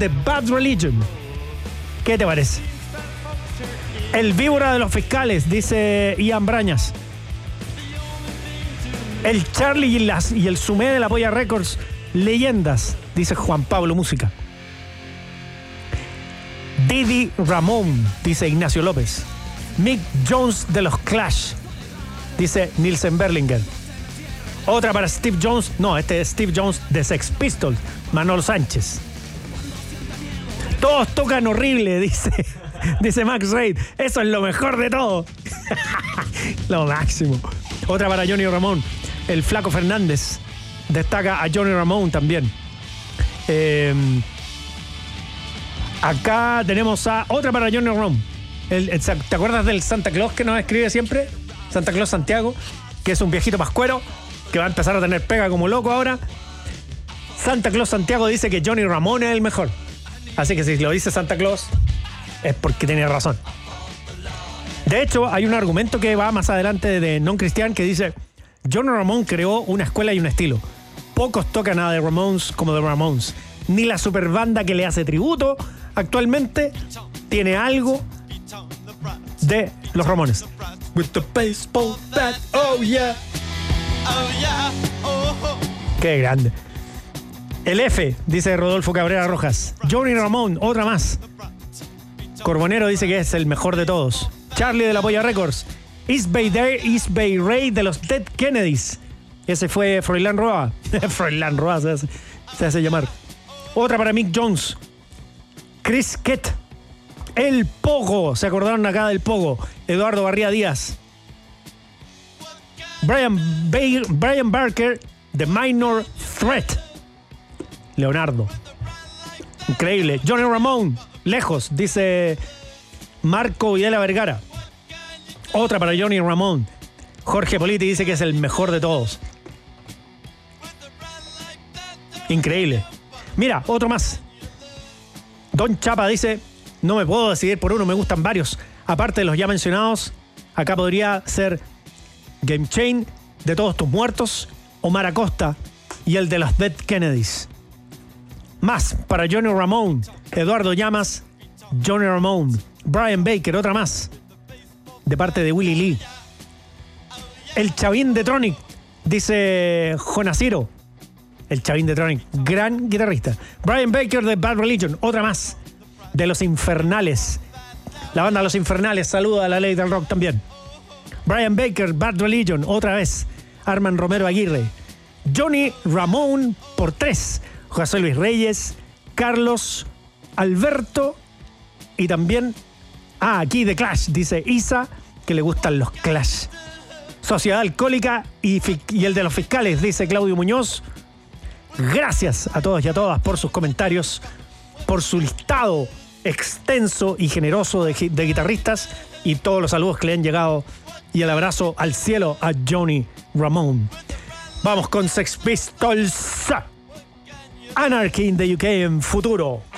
de Bad Religion. ¿Qué te parece? El víbora de los fiscales, dice Ian Brañas. El Charlie y el Sumé de la Polla Records, leyendas, dice Juan Pablo Música. Didi Ramón, dice Ignacio López. Mick Jones de los Clash, dice Nielsen Berlinger. Otra para Steve Jones, no, este es Steve Jones de Sex Pistols, Manolo Sánchez. Todos tocan horrible, dice Max Reid. Eso es lo mejor de todo. Lo máximo. Otra para Johnny Ramón. El Flaco Fernández destaca a Johnny Ramón también. Acá tenemos a otra para Johnny Ramón. ¿Te acuerdas del Santa Claus que nos escribe siempre? Santa Claus Santiago, que es un viejito pascuero que va a empezar a tener pega como loco ahora. Santa Claus Santiago dice que Johnny Ramón es el mejor. Así que si lo dice Santa Claus es porque tiene razón. De hecho, hay un argumento que va más adelante de Non Cristian que dice: Johnny Ramón creó una escuela y un estilo. Pocos tocan a The Ramones como The Ramones. Ni la superbanda que le hace tributo actualmente tiene algo de los Ramones. With the baseball bat, oh yeah. Oh yeah, oh. Qué grande. El F, dice Rodolfo Cabrera Rojas. Johnny Ramón, otra más. Corbonero dice que es el mejor de todos. Charlie de la Polla Records. East Bay Ray de los Dead Kennedys. Ese fue Froilán Roa. Froilán Roa se hace llamar. Otra para Mick Jones. Chris Kett. El Pogo. ¿Se acordaron acá del Pogo? Eduardo Barría Díaz. Brian Barker de Minor Threat. Leonardo. Increíble. Johnny Ramón. Lejos, dice Marco Videla Vergara. Otra para Johnny Ramón. Jorge Politi dice que es el mejor de todos. Increíble. Mira, otro más. Don Chapa dice: no me puedo decidir por uno, me gustan varios. Aparte de los ya mencionados, acá podría ser Game Chain, de Todos Tus Muertos, Omar Acosta y el de los Dead Kennedys. Más para Johnny Ramón. Eduardo Llamas, Johnny Ramón. Brian Baker, otra más, de parte de Willie Lee. El Chavín de Tronic, dice Jonasiro. El Chavín de Tronic, gran guitarrista. Brian Baker de Bad Religion, otra más, de Los Infernales. La banda Los Infernales saluda a la ley del rock también. Brian Baker, Bad Religion, otra vez. Arman Romero Aguirre. Johnny Ramón por 3. José Luis Reyes, Carlos, Alberto y también... aquí de Clash, dice Isa, que le gustan los Clash. Sociedad Alcohólica y el de los fiscales, dice Claudio Muñoz. Gracias a todos y a todas por sus comentarios, por su listado extenso y generoso de guitarristas y todos los saludos que le han llegado y el abrazo al cielo a Johnny Ramón. Vamos con Sex Pistols. Anarchy in the UK en futuro.